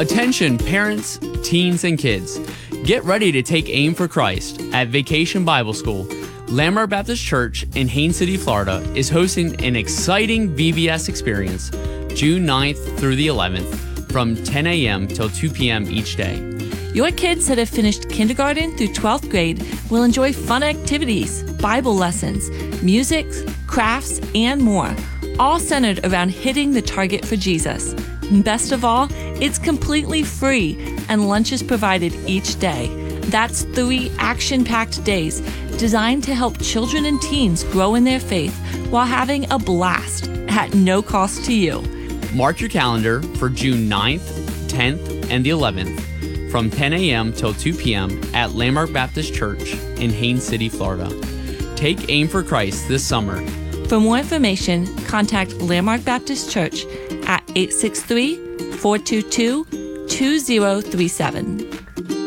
Attention parents, teens, and kids. Get ready to take aim for Christ at Vacation Bible School. Landmark Baptist Church in Haines City, Florida is hosting an exciting VBS experience June 9th through the 11th from 10 a.m. till 2 p.m. each day. Your kids that have finished kindergarten through 12th grade will enjoy fun activities, Bible lessons, music, crafts, and more, all centered around hitting the target for Jesus. Best of all, it's completely free and lunch is provided each day. That's 3 action-packed days designed to help children and teens grow in their faith while having a blast at no cost to you. Mark your calendar for June 9th, 10th, and the 11th from 10 a.m. till 2 p.m. at Landmark Baptist Church in Haines City, Florida. Take aim for Christ this summer. For more information, contact Landmark Baptist Church at 863-422-2037.